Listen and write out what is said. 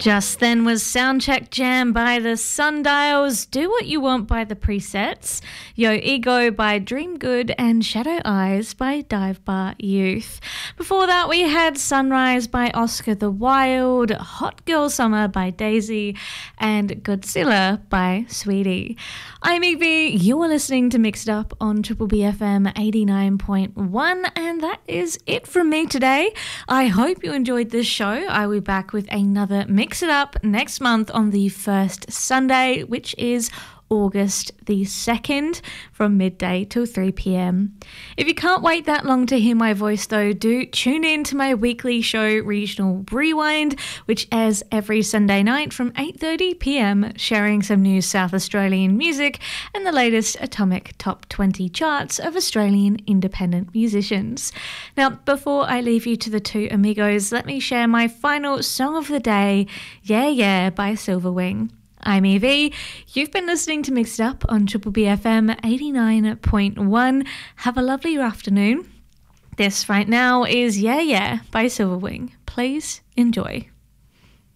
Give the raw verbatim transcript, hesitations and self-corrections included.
Just then was Soundcheck Jam by the Sundials, Do What You Want by the Presets, Yo Ego by Dream Good, and Shadow Eyes by Dive Bar Youth. Before that we had Sunrise by Oscar the Wild, Hot Girl Summer by Daisy, and Godzilla by Sweetie. I'm Evie, you're listening to Mixed Up on Triple B F M eighty-nine point one, and that is it from me today. I hope you enjoyed this show. I will be back with another Mix It Up next month on the first Sunday, which is August the second from midday till three p.m. If you can't wait that long to hear my voice though, do tune in to my weekly show Regional Rewind, which airs every Sunday night from eight thirty p.m, sharing some new South Australian music and the latest Atomic Top twenty charts of Australian independent musicians. Now, before I leave you to the two amigos, let me share my final song of the day, Yeah Yeah by Silverwing. I'm Evie. You've been listening to Mixed Up on Triple B F M eighty-nine point one. Have a lovely afternoon. This right now is Yeah Yeah by Silverwing. Please enjoy.